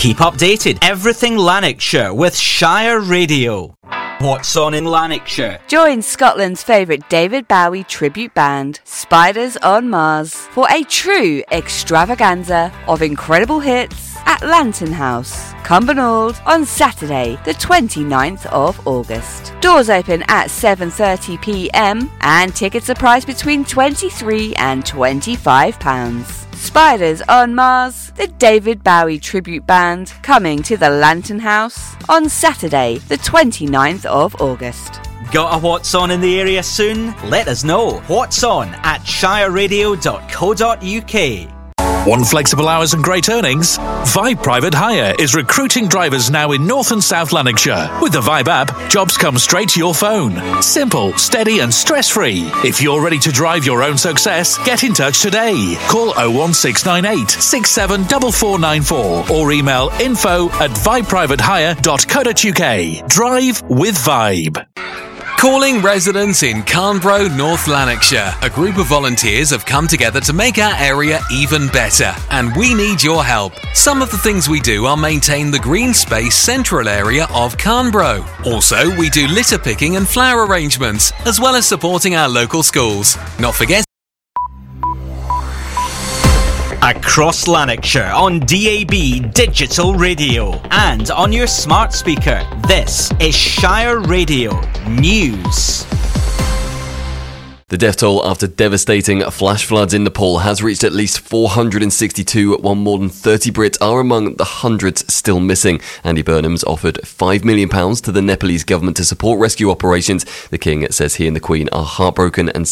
Keep updated. Everything Lanarkshire with Shire Radio. What's on in Lanarkshire? Join Scotland's favourite David Bowie tribute band, Spiders on Mars, for a true extravaganza of incredible hits at Lantern House, Cumbernauld, on Saturday, the 29th of August. Doors open at 7:30pm and tickets are priced between £23 and £25. Spiders on Mars, the David Bowie tribute band, coming to the Lantern House on Saturday, the 29th of August. Got a What's On in the area soon? Let us know. What's On at shireradio.co.uk. Want flexible hours and great earnings? Vibe Private Hire is recruiting drivers now in North and South Lanarkshire. With the Vibe app, jobs come straight to your phone. Simple, steady and stress-free. If you're ready to drive your own success, get in touch today. Call 01698 674494 or email info@vibeprivatehire.co.uk. Drive with Vibe. Calling residents in Carnbro, North Lanarkshire. A group of volunteers have come together to make our area even better, and we need your help. Some of the things we do are maintain the green space central area of Carnbro. Also, we do litter picking and flower arrangements, as well as supporting our local schools. Not forgetting Across Lanarkshire on DAB Digital Radio and on your smart speaker. This is Shire Radio News. The death toll after devastating flash floods in Nepal has reached at least 462, while more than 30 Brits are among the hundreds still missing. Andy Burnham's offered £5 million to the Nepalese government to support rescue operations. The King says he and the Queen are heartbroken and